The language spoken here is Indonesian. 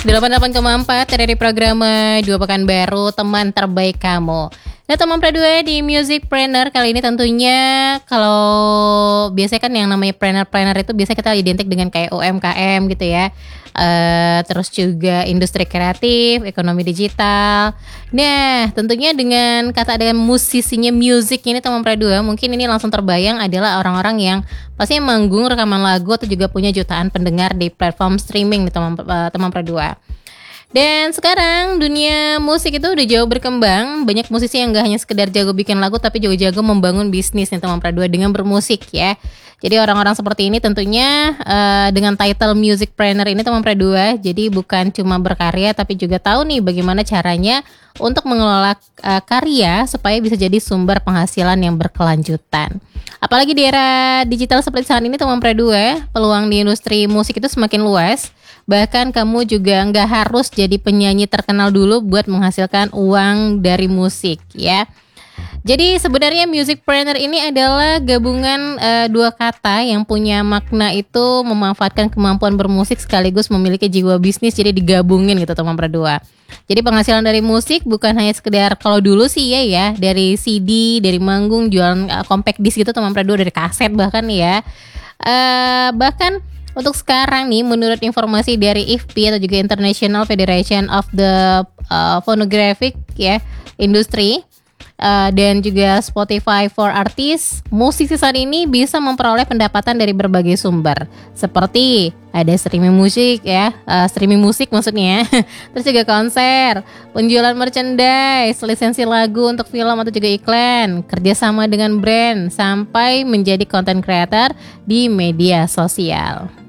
88,4 dari program Dua Pekan Baru, teman terbaik kamu. Nah, teman Pradua di Musicpreneur kali ini tentunya kalau biasanya kan yang namanya planner itu biasanya kita identik dengan kayak UMKM gitu ya. Terus juga industri kreatif, ekonomi digital. Nah, tentunya dengan musisinya musik ini teman Pradua, mungkin ini langsung terbayang adalah orang-orang yang pastinya manggung rekaman lagu atau juga punya jutaan pendengar di platform streaming nih teman Pradua. Dan sekarang dunia musik itu udah jauh berkembang. Banyak musisi yang gak hanya sekedar jago bikin lagu, tapi juga jago membangun bisnis nih teman Pradua dengan bermusik ya. Jadi orang-orang seperti ini tentunya dengan title Musicpreneur ini teman Pradua, jadi bukan cuma berkarya tapi juga tahu nih bagaimana caranya untuk mengelola karya supaya bisa jadi sumber penghasilan yang berkelanjutan. Apalagi di era digital seperti saat ini teman Pradua, peluang di industri musik itu semakin luas. Bahkan kamu juga nggak harus jadi penyanyi terkenal dulu buat menghasilkan uang dari musik ya. Jadi sebenarnya Musicpreneur ini adalah gabungan dua kata yang punya makna itu memanfaatkan kemampuan bermusik sekaligus memiliki jiwa bisnis, jadi digabungin gitu teman Pradua. Jadi penghasilan dari musik bukan hanya sekedar kalau dulu sih ya dari CD, dari manggung, jualan compact disc gitu teman Pradua, dari kaset bahkan ya. Bahkan untuk sekarang nih, menurut informasi dari IFPI atau juga International Federation of the Phonographic ya Industry dan juga Spotify for Artists, musisi saat ini bisa memperoleh pendapatan dari berbagai sumber seperti ada streaming musik maksudnya, terus juga konser, penjualan merchandise, lisensi lagu untuk film atau juga iklan, kerjasama dengan brand, sampai menjadi content creator di media sosial.